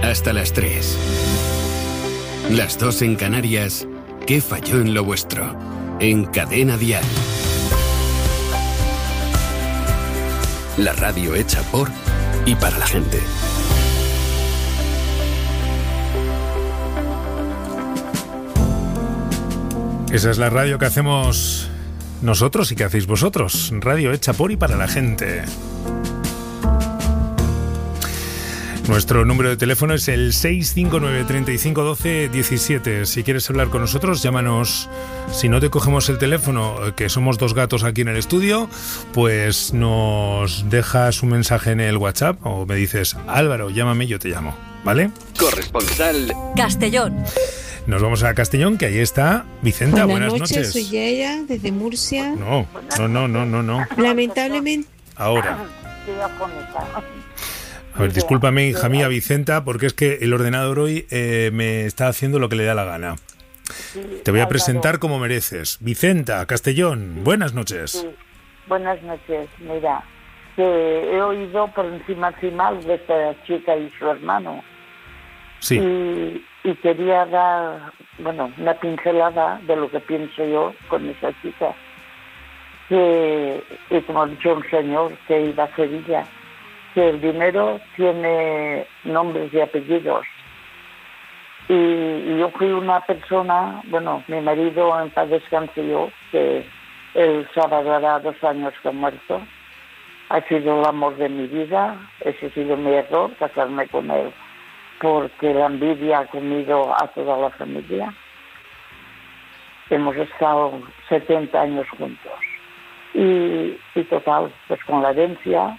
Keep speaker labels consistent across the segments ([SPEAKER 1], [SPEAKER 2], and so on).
[SPEAKER 1] hasta las 3. Las 2 en Canarias. ¿Qué falló en lo vuestro? En Cadena Dial. La radio hecha por y para la gente.
[SPEAKER 2] Esa es la radio que hacemos nosotros y que hacéis vosotros. Radio hecha por y para la gente. Nuestro número de teléfono es el 659 35 12 17. Si quieres hablar con nosotros, llámanos. Si no te cogemos el teléfono, que somos 2 gatos aquí en el estudio, pues nos dejas un mensaje en el WhatsApp o me dices, Álvaro, llámame, yo te llamo, ¿vale?
[SPEAKER 1] Corresponsal
[SPEAKER 3] Castellón.
[SPEAKER 2] Nos vamos a Castellón, que ahí está Vicenta. Buenas noches.
[SPEAKER 4] Soy Yaya, desde Murcia.
[SPEAKER 2] No.
[SPEAKER 4] Lamentablemente.
[SPEAKER 2] Ahora. A ver, discúlpame, hija mía, Vicenta, porque es que el ordenador hoy me está haciendo lo que le da la gana. Te voy a presentar como mereces. Vicenta, Castellón, buenas noches.
[SPEAKER 5] Sí, buenas noches. Mira, que he oído por encima de esta chica y su hermano.
[SPEAKER 2] Sí.
[SPEAKER 5] Y quería dar, una pincelada de lo que pienso yo con esa chica. Que, como ha dicho un señor que iba a Sevilla, que el dinero tiene nombres y apellidos. Y yo fui una persona, mi marido en paz descanse yo, que el sábado hará 2 años que ha muerto. Ha sido el amor de mi vida, ese ha sido mi error, casarme con él, porque la envidia ha comido a toda la familia. Hemos estado 70 años juntos. Y total, pues con la herencia,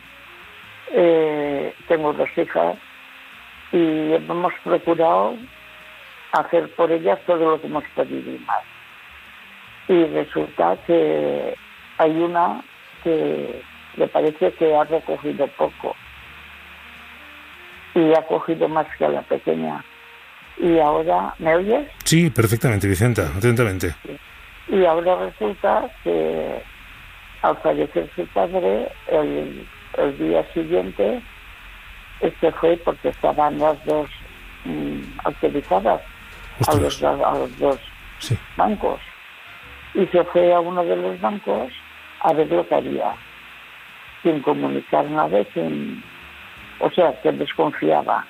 [SPEAKER 5] tengo 2 hijas y hemos procurado hacer por ellas todo lo que hemos podido y más. Y resulta que hay una que le parece que ha recogido poco y ha cogido más que a la pequeña. Y ahora, ¿me oyes?
[SPEAKER 2] Sí, perfectamente, Vicenta, atentamente.
[SPEAKER 5] Sí. Y ahora resulta que al fallecer su padre, el día siguiente, fue porque estaban las 2 autorizadas a los 2 bancos. Y se fue a uno de los bancos a ver lo que haría, sin comunicar nada, que desconfiaba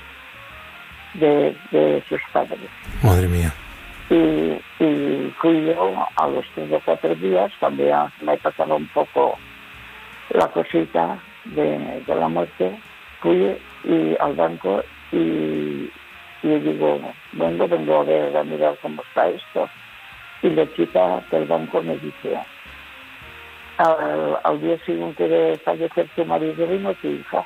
[SPEAKER 5] de sus padres.
[SPEAKER 2] Madre mía.
[SPEAKER 5] Y fui yo a los 3 o 4 días, cuando ya me pasaba un poco la cosita de la muerte, fui al banco y digo, vengo a mirar cómo está esto. Y la chica del banco me dice, al día siguiente de fallecer tu marido vino tu hija,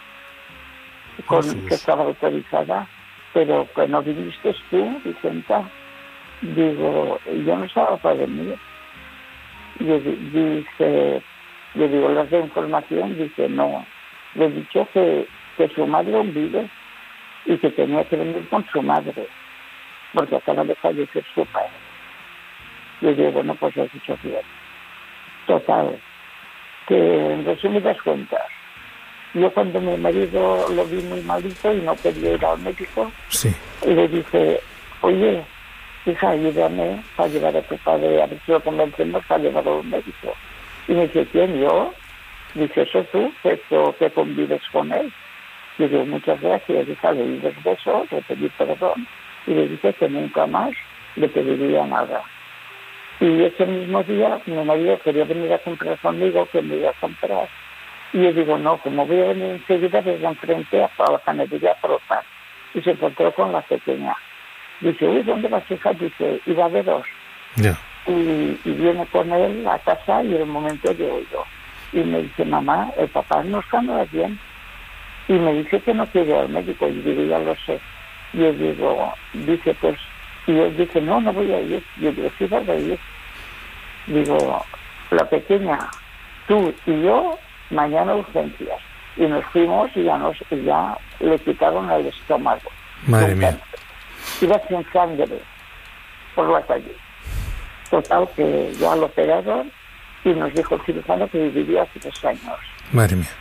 [SPEAKER 5] que estaba autorizada, pero que no viniste tú, Vicenta. Digo, yo no estaba para venir. Yo digo, ¿les de información? Dice, no. Le he dicho que su madre aún vive y que tenía que venir con su madre, porque acaba de fallecer su padre. Yo digo, pues has dicho bien. Total, que en resumidas cuentas, yo cuando mi marido lo vi muy malito y no quería ir al médico, le dije, oye, hija, ayúdame para llevar a tu padre, a ver si lo convencemos para llevarlo al médico. Y me dice, ¿quién, yo? Dice, ¿eso tú, que convives con él? Y le digo, muchas gracias, hija, le di 2 besos, le pedí perdón, y le dije que nunca más le pediría nada. Y ese mismo día, mi marido quería venir a comprar conmigo, que me iba a comprar. Y yo digo, no, como voy a venir enseguida, desde enfrente a la panadería Propa. Y se encontró con la pequeña. Dice, uy, ¿dónde vas, hija? Dice, iba a veros. Y viene con él a casa y en el momento yo oigo. Y me dice, mamá, el papá no está nada bien. Y me dice que no quiere ir al médico. Y digo, ya lo sé. Y yo digo, dice, pues, y él dice, no voy a ir. Yo digo, sí, vas a ir. Digo, la pequeña, tú y yo, mañana urgencias. Y nos fuimos y ya le quitaron el estómago.
[SPEAKER 2] Madre mía.
[SPEAKER 5] Iba sin sangre por la calle. Total, que ya lo operaron y nos dijo el cirujano que viviría hace 3 años.
[SPEAKER 2] Madre mía.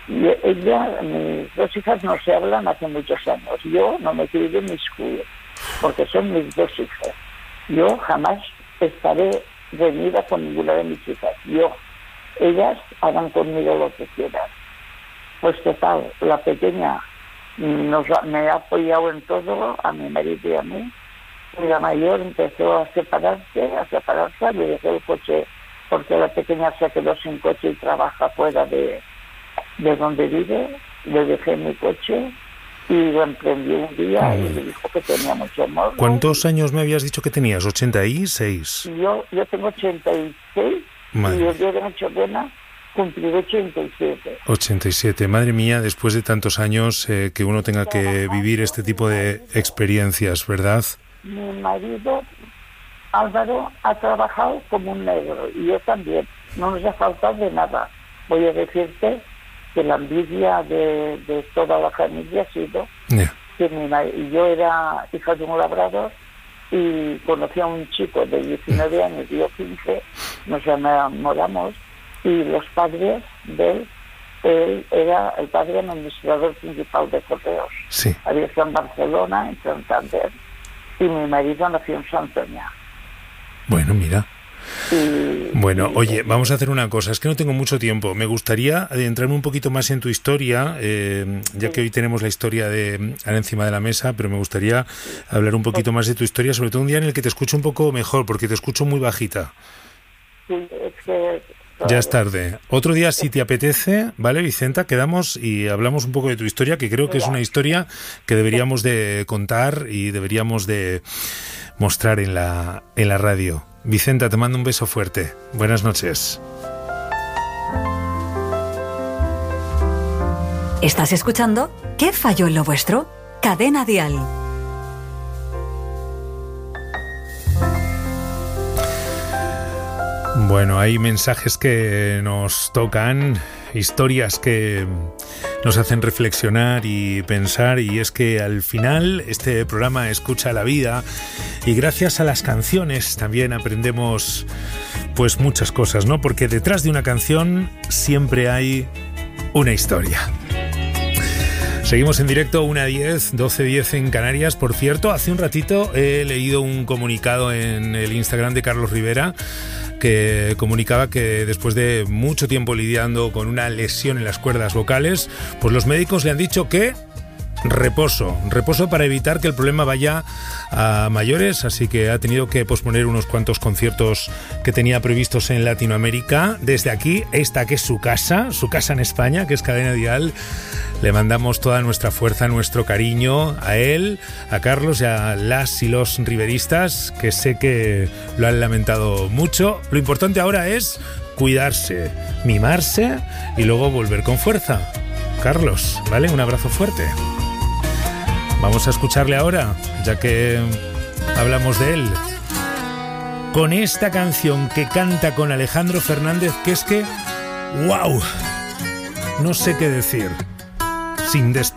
[SPEAKER 5] Y ella, mis dos hijas no se hablan hace muchos años. Yo no me he querido inmiscuir, porque son mis dos hijas. Yo jamás estaré reñida con ninguna de mis hijas. Ellas hagan conmigo lo que quieran. Pues total, la pequeña me ha apoyado en todo, a mi marido y a mí. Y la mayor empezó a separarse, le dejé el coche, porque la pequeña se quedó sin coche y trabaja fuera de donde vive. Le dejé mi coche y lo emprendí un día y me dijo que tenía mucho amor.
[SPEAKER 2] ¿Cuántos años me habías dicho que tenías? 86.
[SPEAKER 5] Yo tengo 86.
[SPEAKER 2] Madre.
[SPEAKER 5] Y el día de Nochebuena cumplí 87.
[SPEAKER 2] 87. Madre mía, después de tantos años que uno tenga que vivir este tipo de experiencias, ¿verdad?
[SPEAKER 5] Mi marido, Álvaro, ha trabajado como un negro y yo también. No nos ha faltado de nada. Voy a decirte que la envidia de toda la familia ha sido que yo era hija de un labrador y conocí a un chico de 19 años y yo 15, nos enamoramos y los padres de él era el padre administrador principal de Correos.
[SPEAKER 2] Sí.
[SPEAKER 5] Había estado en Barcelona, en Santander, y mi marido nació en Santoña.
[SPEAKER 2] Bueno, mira. Bueno, oye, vamos a hacer una cosa, es que no tengo mucho tiempo. Me gustaría adentrarme un poquito más en tu historia, ya que hoy tenemos la historia de Ana encima de la mesa, pero me gustaría hablar un poquito más de tu historia, sobre todo un día en el que te escucho un poco mejor, porque te escucho muy bajita.
[SPEAKER 5] Sí, es que...
[SPEAKER 2] Ya es tarde. Otro día, si te apetece, ¿vale, Vicenta? Quedamos y hablamos un poco de tu historia, que creo que es una historia que deberíamos de contar y deberíamos de mostrar en la radio. Vicenta, te mando un beso fuerte. Buenas noches.
[SPEAKER 3] ¿Estás escuchando? ¿Qué falló en lo vuestro? Cadena Dial.
[SPEAKER 2] Bueno, hay mensajes que nos tocan, historias que nos hacen reflexionar y pensar, y es que al final este programa escucha la vida y gracias a las canciones también aprendemos pues muchas cosas, ¿no? Porque detrás de una canción siempre hay una historia. Seguimos en directo, 1:10, 12:10 en Canarias. Por cierto, hace un ratito he leído un comunicado en el Instagram de Carlos Rivera que comunicaba que después de mucho tiempo lidiando con una lesión en las cuerdas vocales, pues los médicos le han dicho que reposo para evitar que el problema vaya a mayores, así que ha tenido que posponer unos cuantos conciertos que tenía previstos en Latinoamérica. Desde aquí, esta que es su casa en España, que es Cadena Dial, le mandamos toda nuestra fuerza, nuestro cariño a él, a Carlos y a las y los riveristas, que sé que lo han lamentado mucho. Lo importante ahora es cuidarse, mimarse y luego volver con fuerza. Carlos, ¿vale? Un abrazo fuerte. Vamos a escucharle ahora, ya que hablamos de él, con esta canción que canta con Alejandro Fernández, que es que, ¡wow! No sé qué decir. Sin despedir.